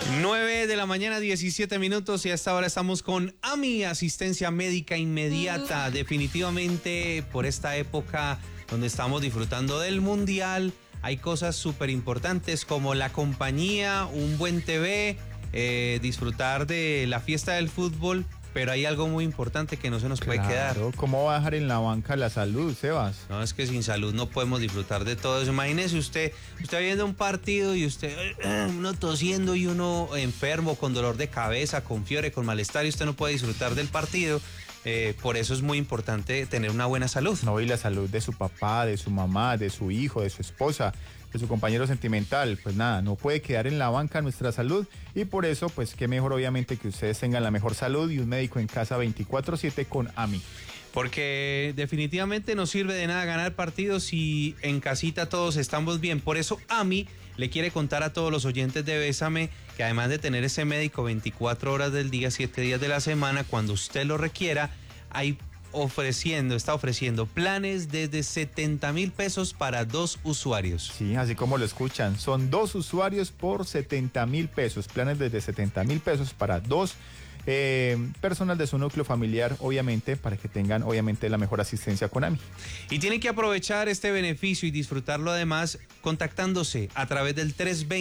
9 de la mañana, 17 minutos, y hasta ahora estamos con AMI, asistencia médica inmediata. Definitivamente, por esta época donde estamos disfrutando del Mundial, hay cosas súper importantes como la compañía, un buen TV, disfrutar de la fiesta del fútbol. Pero hay algo muy importante que no se nos puede quedar. ¿Cómo va a dejar en la banca la salud, Sebas? No, es que sin salud no podemos disfrutar de todo eso. Imagínese usted viendo un partido y usted, uno tosiendo y uno enfermo, con dolor de cabeza, con fiebre, con malestar, y usted no puede disfrutar del partido. Por eso es muy importante tener una buena salud. No, y la salud de su papá, de su mamá, de su hijo, de su esposa, de su compañero sentimental, pues nada, no puede quedar en la banca nuestra salud, y por eso, pues qué mejor obviamente que ustedes tengan la mejor salud y un médico en casa 24/7 con AMI. Porque definitivamente no sirve de nada ganar partidos si en casita todos estamos bien. Por eso AMI le quiere contar a todos los oyentes de Bésame que además de tener ese médico 24 horas del día, 7 días de la semana, cuando usted lo requiera, está ofreciendo planes desde 70,000 pesos para 2 usuarios. Sí, así como lo escuchan, son 2 usuarios por 70,000 pesos, planes desde 70,000 pesos para 2 personas de su núcleo familiar, obviamente, para que tengan obviamente la mejor asistencia con AMI. Y tienen que aprovechar este beneficio y disfrutarlo además contactándose a través del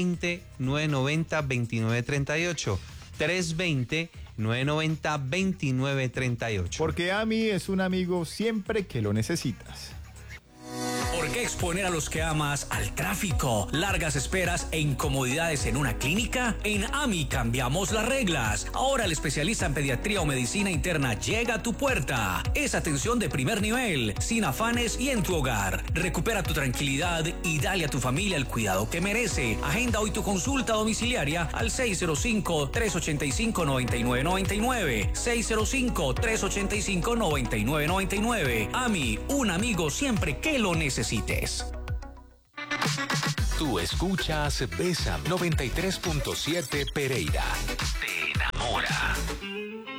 320-990-2938. 320-990-2938. Porque AMI es un amigo siempre que lo necesitas. ¿Por qué exponer a los que amas al tráfico, largas esperas e incomodidades en una clínica? En AMI cambiamos las reglas. Ahora el especialista en pediatría o medicina interna llega a tu puerta. Es atención de primer nivel, sin afanes y en tu hogar. Recupera tu tranquilidad y dale a tu familia el cuidado que merece. Agenda hoy tu consulta domiciliaria al 605-385-9999. 605-385-9999. AMI, un amigo siempre que lo necesites. Tú escuchas Bésame 93.7 Pereira. Te enamora.